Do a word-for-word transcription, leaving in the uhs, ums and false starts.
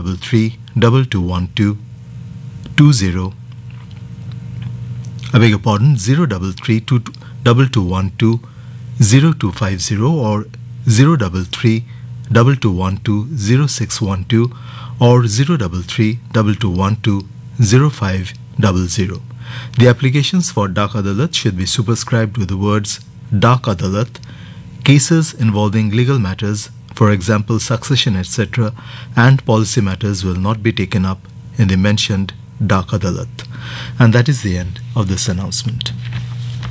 double three double two one two two zero. I beg your pardon, zero double three two double two one two zero two five zero or zero double three double two one two zero six one two or zero double three double two one two zero five double zero. The applications for Dak Adalat should be superscribed with the words Dak Adalat. Cases involving legal matters, for example succession et cetera, and policy matters will not be taken up in the mentioned Dak Adalat. And that is the end of this announcement.